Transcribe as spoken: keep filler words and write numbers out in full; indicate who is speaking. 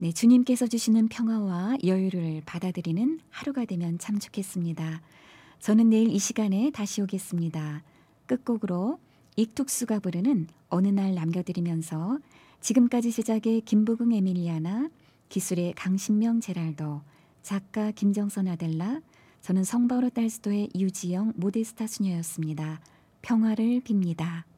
Speaker 1: 네, 주님께서 주시는 평화와 여유를 받아들이는 하루가 되면 참 좋겠습니다. 저는 내일 이 시간에 다시 오겠습니다. 끝곡으로 익툭수가 부르는 어느 날 남겨드리면서 지금까지 제작의 김부긍 에밀리아나, 기술의 강신명 제랄도, 작가 김정선 아델라, 저는 성바오로 딸수도의 유지영 모데스타 수녀였습니다. 평화를 빕니다.